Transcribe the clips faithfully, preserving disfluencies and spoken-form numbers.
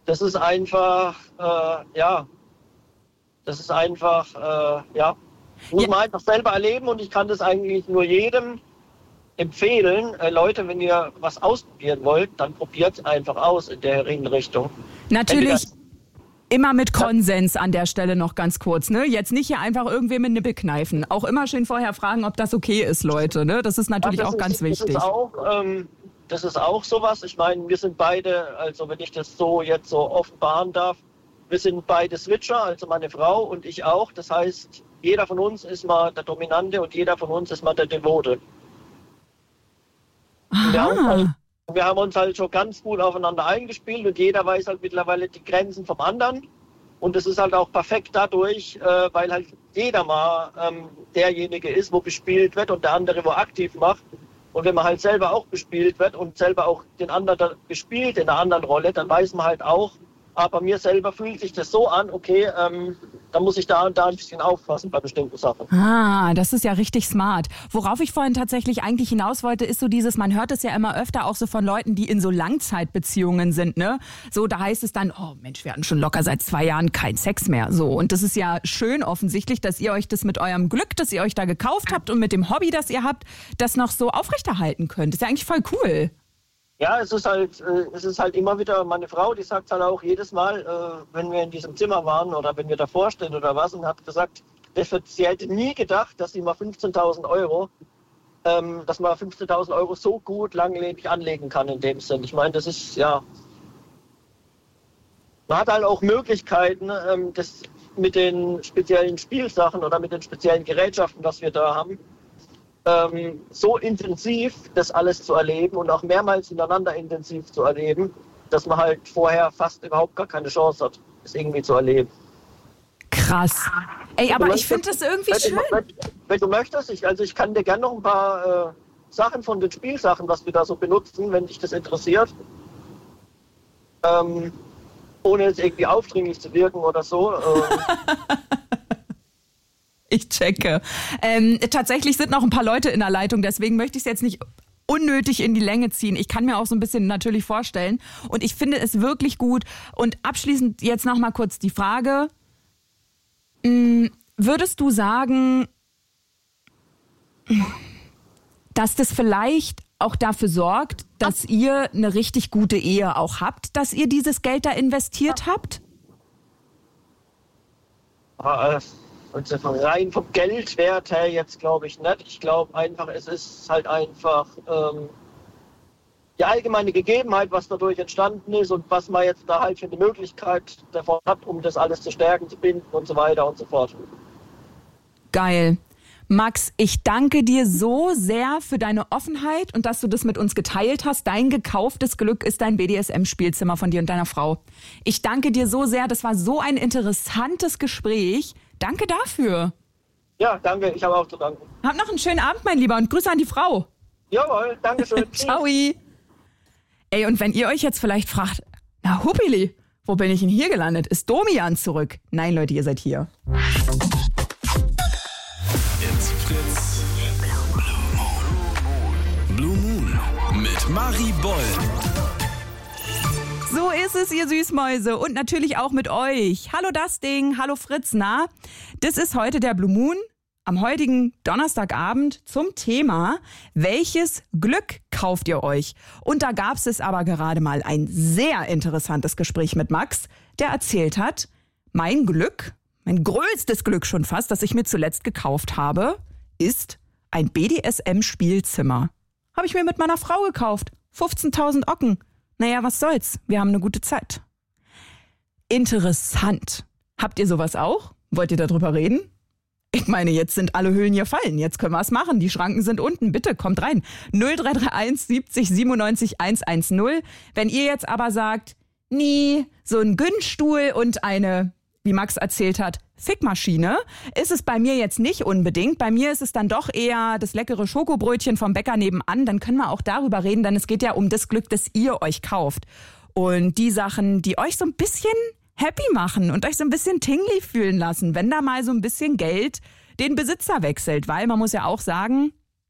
das ist einfach, äh, ja, das ist einfach, äh, ja, muss ja. man einfach selber erleben und ich kann das eigentlich nur jedem empfehlen. Äh, Leute, wenn ihr was ausprobieren wollt, dann probiert es einfach aus in der Richtung. Natürlich immer mit Konsens an der Stelle noch ganz kurz, ne? Jetzt nicht hier einfach irgendwem mit Nippel kneifen. Auch immer schön vorher fragen, ob das okay ist, Leute, ne? Das ist natürlich ja, das auch ist, ganz das wichtig. Ist auch, ähm, das ist auch sowas. Ich meine, wir sind beide, also wenn ich das so jetzt so offenbaren darf, wir sind beide Switcher, also meine Frau und ich auch. Das heißt, jeder von uns ist mal der Dominante und jeder von uns ist mal der Devote. Wir haben, halt, wir haben uns halt schon ganz gut aufeinander eingespielt und jeder weiß halt mittlerweile die Grenzen vom anderen. Und das ist halt auch perfekt dadurch, äh, weil halt jeder mal ähm, derjenige ist, wo bespielt wird und der andere, wo aktiv macht. Und wenn man halt selber auch bespielt wird und selber auch den anderen bespielt in einer anderen Rolle, dann weiß man halt auch, aber mir selber fühlt sich das so an, okay, ähm, da muss ich da und da ein bisschen aufpassen bei bestimmten Sachen. Ah, das ist ja richtig smart. Worauf ich vorhin tatsächlich eigentlich hinaus wollte, ist so dieses, man hört es ja immer öfter auch so von Leuten, die in so Langzeitbeziehungen sind, ne? So, da heißt es dann, oh Mensch, wir hatten schon locker seit zwei Jahren keinen Sex mehr. So, und das ist ja schön offensichtlich, dass ihr euch das mit eurem Glück, das ihr euch da gekauft habt und mit dem Hobby, das ihr habt, das noch so aufrechterhalten könnt. Das ist ja eigentlich voll cool. Ja, es ist halt, äh, es ist halt immer wieder, meine Frau, die sagt halt auch jedes Mal, äh, wenn wir in diesem Zimmer waren oder wenn wir davor stehen oder was, und hat gesagt, sie hätte nie gedacht, dass sie mal fünfzehntausend Euro, ähm, dass man fünfzehntausend Euro so gut langlebig anlegen kann in dem Sinn. Ich meine, das ist, ja, man hat halt auch Möglichkeiten, ähm, das mit den speziellen Spielsachen oder mit den speziellen Gerätschaften, was wir da haben, Ähm, so intensiv das alles zu erleben und auch mehrmals hintereinander intensiv zu erleben, dass man halt vorher fast überhaupt gar keine Chance hat, es irgendwie zu erleben. Krass. Ey, aber ich finde das irgendwie wenn schön. Du, wenn, wenn du möchtest, ich, also ich kann dir gerne noch ein paar äh, Sachen von den Spielsachen, was wir da so benutzen, wenn dich das interessiert. Ähm, ohne jetzt irgendwie aufdringlich zu wirken oder so. Ähm, Ich checke. Ähm, tatsächlich sind noch ein paar Leute in der Leitung, deswegen möchte ich es jetzt nicht unnötig in die Länge ziehen. Ich kann mir auch so ein bisschen natürlich vorstellen und ich finde es wirklich gut. Und abschließend jetzt noch mal kurz die Frage, mh, würdest du sagen, dass das vielleicht auch dafür sorgt, dass ihr eine richtig gute Ehe auch habt, dass ihr dieses Geld da investiert habt? Ah, Also von rein vom Geldwert her jetzt glaube ich nicht. Ich glaube einfach, es ist halt einfach ähm, die allgemeine Gegebenheit, was dadurch entstanden ist und was man jetzt da halt für eine Möglichkeit davon hat, um das alles zu stärken, zu binden und so weiter und so fort. Geil. Max, ich danke dir so sehr für deine Offenheit und dass du das mit uns geteilt hast. Dein gekauftes Glück ist dein B D S M-Spielzimmer von dir und deiner Frau. Ich danke dir so sehr. Das war so ein interessantes Gespräch. Danke dafür. Ja, danke. Ich habe auch zu danken. Hab noch einen schönen Abend, mein Lieber, und Grüße an die Frau. Jawohl, danke schön. Ciao. Ey, und wenn ihr euch jetzt vielleicht fragt, na Huppili, wo bin ich denn hier gelandet? Ist Domian zurück? Nein, Leute, ihr seid hier. It's Fritz. Blue Moon mit Marie Boll. So ist es, ihr Süßmäuse. Und natürlich auch mit euch. Hallo Dusting, hallo Fritz, na? Das ist heute der Blue Moon am heutigen Donnerstagabend zum Thema, welches Glück kauft ihr euch? Und da gab es aber gerade mal ein sehr interessantes Gespräch mit Max, der erzählt hat, mein Glück, mein größtes Glück schon fast, das ich mir zuletzt gekauft habe, ist ein B D S M-Spielzimmer. Habe ich mir mit meiner Frau gekauft. fünfzehntausend Ocken. Naja, was soll's? Wir haben eine gute Zeit. Interessant. Habt ihr sowas auch? Wollt ihr darüber reden? Ich meine, jetzt sind alle Hüllen hier fallen. Jetzt können wir es machen. Die Schranken sind unten. Bitte, kommt rein. null drei drei eins siebzig siebenundneunzig hundertzehn. Wenn ihr jetzt aber sagt, nee, so ein Günststuhl und eine, wie Max erzählt hat, Fickmaschine, ist es bei mir jetzt nicht unbedingt. Bei mir ist es dann doch eher das leckere Schokobrötchen vom Bäcker nebenan. Dann können wir auch darüber reden, denn es geht ja um das Glück, das ihr euch kauft. Und die Sachen, die euch so ein bisschen happy machen und euch so ein bisschen tingly fühlen lassen, wenn da mal so ein bisschen Geld den Besitzer wechselt. Weil man muss ja auch sagen,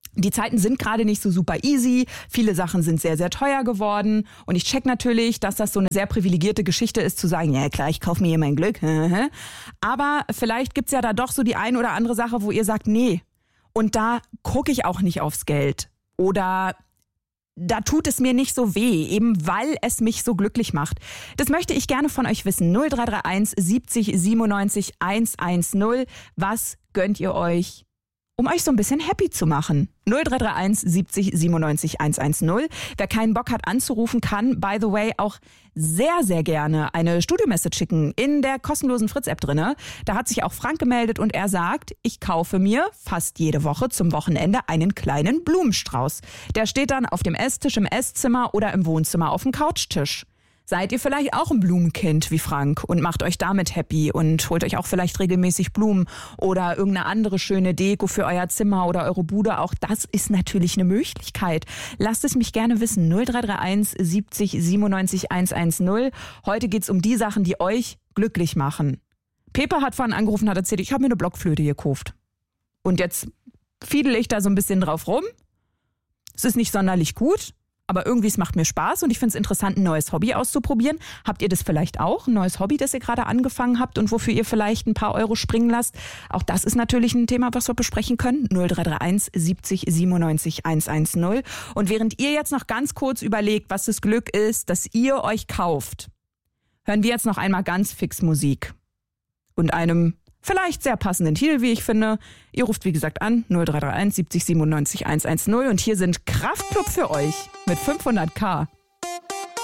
Die Zeiten sind gerade nicht so super easy. Viele Sachen sind sehr, sehr teuer geworden. Und ich check natürlich, dass das so eine sehr privilegierte Geschichte ist, zu sagen, ja klar, ich kaufe mir hier mein Glück. Aber vielleicht gibt's ja da doch so die ein oder andere Sache, wo ihr sagt, nee. Und da gucke ich auch nicht aufs Geld. Oder da tut es mir nicht so weh, eben weil es mich so glücklich macht. Das möchte ich gerne von euch wissen. null drei drei eins siebzig siebenundneunzig hundertzehn. Was gönnt ihr euch, um euch so ein bisschen happy zu machen? null drei drei eins siebzig siebenundneunzig hundertzehn. Wer keinen Bock hat anzurufen, kann, by the way, auch sehr, sehr gerne eine Studio-Message schicken in der kostenlosen Fritz-App drinne. Da hat sich auch Frank gemeldet und er sagt, ich kaufe mir fast jede Woche zum Wochenende einen kleinen Blumenstrauß. Der steht dann auf dem Esstisch im Esszimmer oder im Wohnzimmer auf dem Couchtisch. Seid ihr vielleicht auch ein Blumenkind wie Frank und macht euch damit happy und holt euch auch vielleicht regelmäßig Blumen oder irgendeine andere schöne Deko für euer Zimmer oder eure Bude? Auch das ist natürlich eine Möglichkeit. Lasst es mich gerne wissen. null drei drei eins siebzig siebenundneunzig hundertzehn. Heute geht's um die Sachen, die euch glücklich machen. Pepe hat vorhin angerufen und hat erzählt, ich habe mir eine Blockflöte gekauft. Und jetzt fiedel ich da so ein bisschen drauf rum. Es ist nicht sonderlich gut. Aber irgendwie, es macht mir Spaß und ich finde es interessant, ein neues Hobby auszuprobieren. Habt ihr das vielleicht auch? Ein neues Hobby, das ihr gerade angefangen habt und wofür ihr vielleicht ein paar Euro springen lasst? Auch das ist natürlich ein Thema, was wir besprechen können. null drei drei eins siebzig siebenundneunzig hundertzehn. Und während ihr jetzt noch ganz kurz überlegt, was das Glück ist, das ihr euch kauft, hören wir jetzt noch einmal ganz fix Musik. Und einem vielleicht sehr passenden Titel, wie ich finde. Ihr ruft, wie gesagt, an null drei drei eins siebzig siebenundneunzig hundertzehn und hier sind Kraftklub für euch mit fünfhundert K.